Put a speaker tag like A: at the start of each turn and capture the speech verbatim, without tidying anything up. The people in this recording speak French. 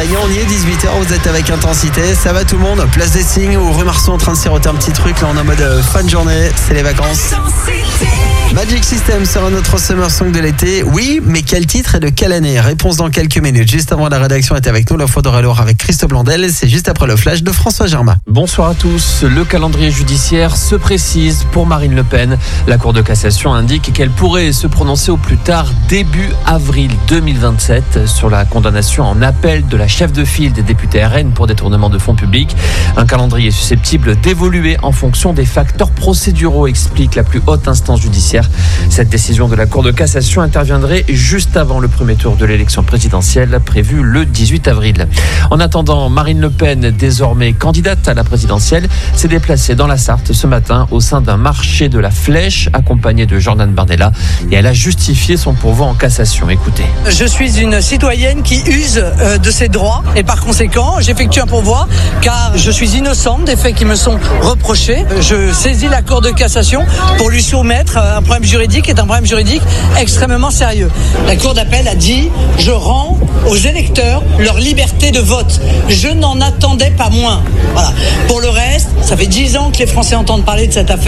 A: Ça y est, on y est, dix-huit heures, vous êtes avec Intensité. Ça va tout le monde? Place des Signes ou rue Marceau en train de siroter un petit truc. Là, on est en mode euh, fin de journée, c'est les vacances. Magic System sera notre summer song de l'été. Oui, mais quel titre et de quelle année? Réponse dans quelques minutes. Juste avant, la rédaction est avec nous. La fois d'Aurélor avec Christophe Blondel. C'est juste après le flash de François Germain.
B: Bonsoir à tous. Le calendrier judiciaire se précise pour Marine Le Pen. La Cour de cassation indique qu'elle pourrait se prononcer au plus tard début avril deux mille vingt-sept sur la condamnation en appel de la chef de file des députés R N pour détournement de fonds publics. Un calendrier susceptible d'évoluer en fonction des facteurs procéduraux, explique la plus haute instance judiciaire. Cette décision de la Cour de cassation interviendrait juste avant le premier tour de l'élection présidentielle prévue le dix-huit avril. En attendant, Marine Le Pen, désormais candidate à la présidentielle, s'est déplacée dans la Sarthe ce matin au sein d'un marché de la Flèche accompagnée de Jordan Bardella et elle a justifié son pourvoi en cassation. Écoutez.
C: Je suis une citoyenne qui use euh, de ses droits et par conséquent j'effectue un pourvoi car je suis innocente des faits qui me sont reprochés. Je saisis la Cour de cassation pour lui soumettre un problème juridique qui est un problème juridique extrêmement sérieux. La Cour d'appel a dit « Je rends aux électeurs leur liberté de vote ». Je n'en attendais pas moins. Voilà. Pour le reste, ça fait dix ans que les Français entendent parler de cette affaire.